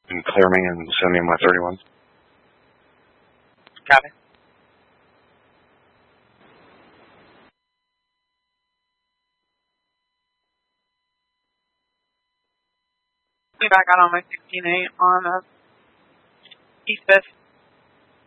And clear me and send me my 31s. Copy. I got on my 16-8 on East 5th.